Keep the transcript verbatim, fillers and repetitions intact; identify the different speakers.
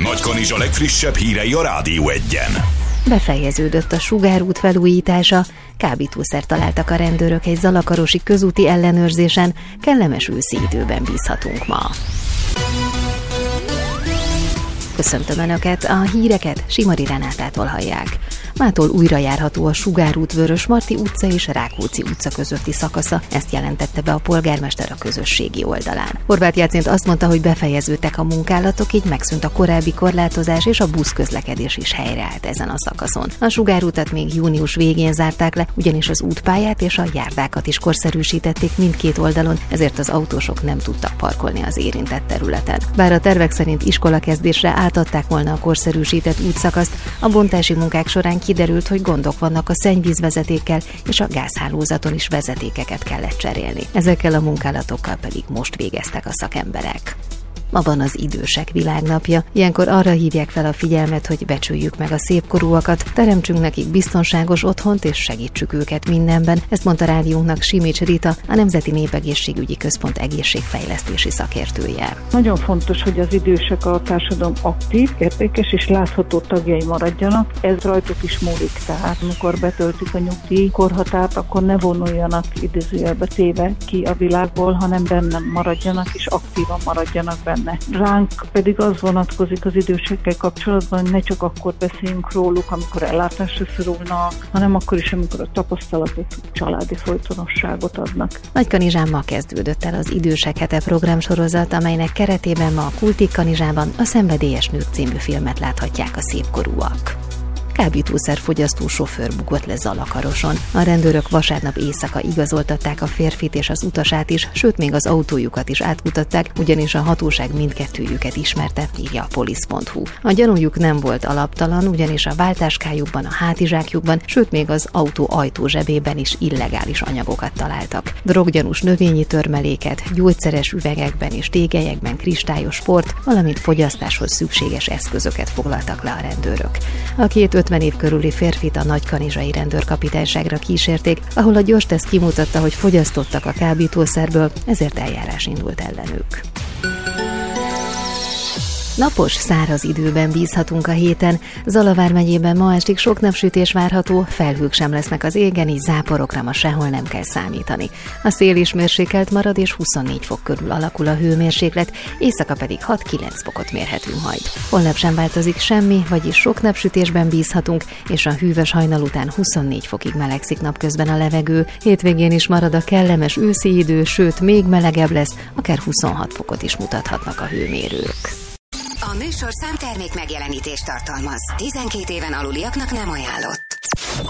Speaker 1: Nagykanizsa legfrissebb hírei a Rádió Egyen.
Speaker 2: Befejeződött a sugárút felújítása, kábítószert találtak a rendőrök egy zalakarosi közúti ellenőrzésen, kellemes őszi időben bízhatunk ma. Köszöntöm Önöket, a híreket Simari Renátától hallják. Mától újra járható a Sugárút, Vörösmarty utca és Rákóczi utca közötti szakasza, ezt jelentette be a polgármester a közösségi oldalán. Horváth Jácint azt mondta, hogy befejeződtek a munkálatok, így megszűnt a korábbi korlátozás és a buszközlekedés is helyreállt ezen a szakaszon. A Sugárutat még június végén zárták le, ugyanis az útpályát és a járdákat is korszerűsítették mindkét oldalon, ezért az autósok nem tudtak parkolni az érintett területen. Bár a tervek szerint iskolakezdésre átadták volna a korszerűsített útszakaszt, a bontási munkák során kiderült, hogy gondok vannak a szennyvízvezetékkel, és a gázhálózaton is vezetékeket kellett cserélni. Ezekkel a munkálatokkal pedig most végeztek a szakemberek. Ma van az Idősek Világnapja. Ilyenkor arra hívják fel a figyelmet, hogy becsüljük meg a szépkorúakat, teremtsünk nekik biztonságos otthont és segítsük őket mindenben. Ezt mondta rádiónknak Simics Rita, a Nemzeti Népegészségügyi Központ egészségfejlesztési szakértője.
Speaker 3: Nagyon fontos, hogy az idősek a társadalom aktív, értékes és látható tagjai maradjanak. Ez rajtuk is múlik, tehát amikor betöltik a nyugdíj korhatárt, akkor ne vonuljanak idézőjelbe téve ki a világból, hanem benne maradjanak és aktívan maradjanak benne. Ránk pedig az vonatkozik az idősekkel kapcsolatban, hogy ne csak akkor beszéljünk róluk, amikor ellátásra szorulnak, hanem akkor is, amikor a tapasztalatot, családi folytonosságot adnak.
Speaker 2: Nagykanizsán ma kezdődött el az Idősek Hete programsorozat, amelynek keretében ma a Kultikkanizsában a Szenvedélyes nők című filmet láthatják a szépkorúak. Kábítószerfogyasztó sofőr bukott le Zalakaroson. A rendőrök vasárnap éjszaka igazoltatták a férfit és az utasát is, sőt még az autójukat is átkutatták, ugyanis a hatóság mindkettőjüket ismerte, írja a polisz pont hu. A gyanújuk nem volt alaptalan, ugyanis a váltáskájukban, a hátizsákjukban, sőt még az autó ajtó zsebében is illegális anyagokat találtak. Droggyanús növényi törmeléket, gyógyszeres üvegekben és tégelyekben kristályos port, valamint fogyasztáshoz szükséges eszközöket foglaltak le a rendőrök. A két ötven év körüli férfit a nagykanizsai rendőrkapitányságra kísérték, ahol a gyorsteszt kimutatta, hogy fogyasztottak a kábítószerből, ezért eljárás indult ellenük. Napos, száraz időben bízhatunk a héten. Zala vármegyében ma estig sok napsütés várható, felhők sem lesznek az égen, így záporokra ma sehol nem kell számítani. A szél is mérsékelt marad, és huszonnégy fok körül alakul a hőmérséklet, éjszaka pedig hat-kilenc fokot mérhetünk majd. Holnap sem változik semmi, vagyis sok napsütésben bízhatunk, és a hűvös hajnal után huszonnégy fokig melegszik napközben a levegő. Hétvégén is marad a kellemes őszi idő, sőt még melegebb lesz, akár huszonhat fokot is mutathatnak a hőmérők.
Speaker 4: A műsorszám termék megjelenítést tartalmaz. tizenkét éven aluliaknak nem ajánlott.